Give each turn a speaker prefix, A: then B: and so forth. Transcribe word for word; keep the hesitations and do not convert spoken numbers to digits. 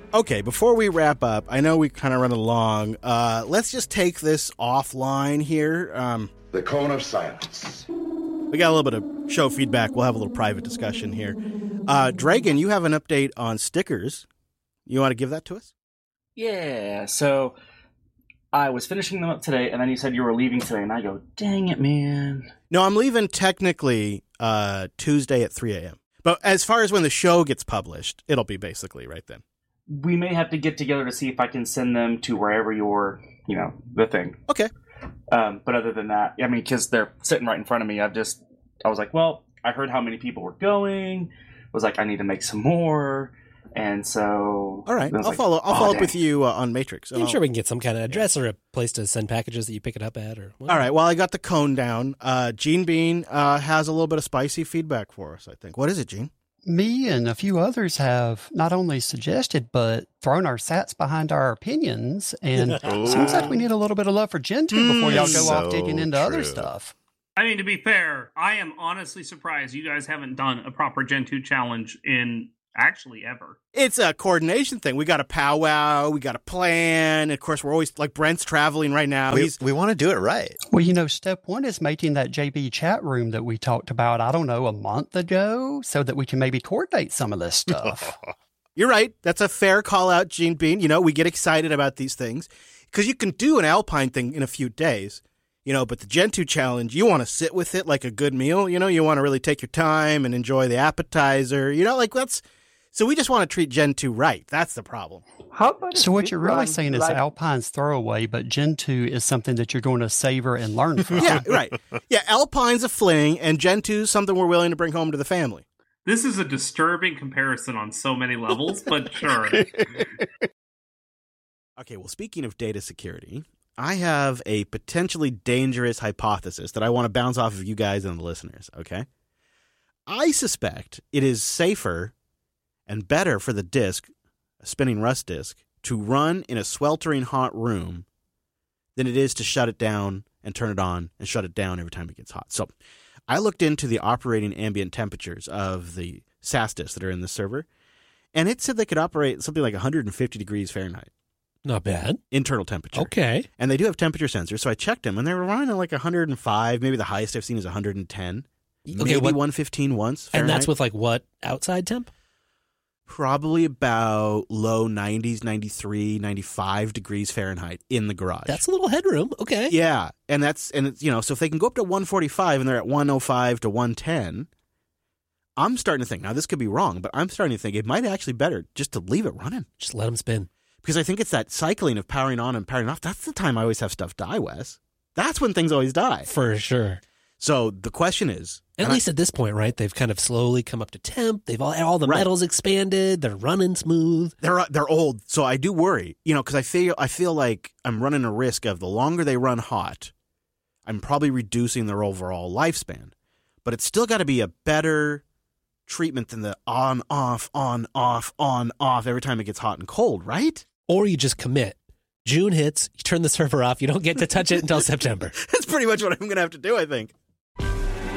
A: Okay, before we wrap up, I know we kind of run along. Uh, let's just take this offline here. Um,
B: the cone of silence.
A: We got a little bit of show feedback. We'll have a little private discussion here. Uh, Dragon, you have an update on stickers. You want to give that to us?
C: Yeah, so I was finishing them up today, and then you said you were leaving today, and I go, dang it, man.
A: No, I'm leaving technically uh, Tuesday at three a.m. But as far as when the show gets published, it'll be basically right then.
C: We may have to get together to see if I can send them to wherever you're, you know, the thing.
A: Okay.
C: Um, but other than that, I mean, because they're sitting right in front of me, I've just, I was like, well, I heard how many people were going. Was like, I need to make some more. And so...
A: All right, I'll
C: like,
A: follow I'll
C: oh,
A: follow
C: dang.
A: up with you uh, on Matrix.
D: I'm
A: I'll...
D: sure we can get some kind of address or a place to send packages that you pick it up at. Or
A: All right, well, I got the cone down. Uh, Gene Bean uh, has a little bit of spicy feedback for us, I think. What is it, Gene?
E: Me and a few others have not only suggested, but thrown our sats behind our opinions. And it seems like we need a little bit of love for Gen two before y'all go
F: so
E: off digging into
F: true.
E: other stuff.
G: I mean, to be fair, I am honestly surprised you guys haven't done a proper Gen two challenge in actually ever.
A: It's a coordination thing. We got a powwow. We got a plan. Of course, we're always, like, Brent's traveling right now.
F: We,
A: He's
F: we want to do it right.
E: Well, you know, step one is making that J B chat room that we talked about, I don't know, a month ago, so that we can maybe coordinate some of this stuff.
A: You're right. That's a fair call out, Gene Bean. You know, we get excited about these things because you can do an Alpine thing in a few days, you know, but the Gen two challenge, you want to sit with it like a good meal. You know, you want to really take your time and enjoy the appetizer. You know, like that's so we just want to treat Gen two right. That's the problem.
H: How about
E: So what you're really saying is
H: like,
E: Alpine's throwaway, but Gen two is something that you're going to savor and learn from.
A: Yeah, right. Yeah, Alpine's a fling, and Gen two's something we're willing to bring home to the family.
G: This is a disturbing comparison on so many levels, but sure.
A: Okay, well, speaking of data security, I have a potentially dangerous hypothesis that I want to bounce off of you guys and the listeners, okay? I suspect it is safer and better for the disk, a spinning Rust disk, to run in a sweltering hot room than it is to shut it down and turn it on and shut it down every time it gets hot. So I looked into the operating ambient temperatures of the S A S disks that are in the server, and it said they could operate something like one hundred fifty degrees Fahrenheit.
D: Not bad.
A: Internal temperature.
D: Okay.
A: And they do have temperature sensors, so I checked them, and they were running at like one hundred five. Maybe the highest I've seen is one hundred ten.
D: Okay,
A: maybe
D: what-
A: one fifteen once.
D: And that's
A: Fahrenheit.
D: with like what outside temp?
A: Probably about low nineties, ninety-three, ninety-five degrees Fahrenheit in the garage.
D: That's a little headroom. Okay.
A: Yeah, and that's and it's, you know, so if they can go up to one forty-five and they're at one oh five to one ten, I'm starting to think, now this could be wrong, but I'm starting to think it might actually better just to leave it running.
D: Just let them spin.
A: Because I think it's that cycling of powering on and powering off. That's the time I always have stuff die, Wes. That's when things always die.
D: For sure.
A: So the question is...
D: At
A: and
D: least
A: I,
D: at this point, right? They've kind of slowly come up to temp. They've all all the
A: Right.
D: metals expanded. They're running smooth.
A: they're they're old, so I do worry, you know, because I feel I feel like I'm running a risk of the longer they run hot, I'm probably reducing their overall lifespan. But it's still got to be a better treatment than the on off on off on off every time it gets hot and cold, right?
D: Or you just commit. June hits, you turn the server off. You don't get to touch it until September.
A: That's pretty much what I'm going to have to do, I think.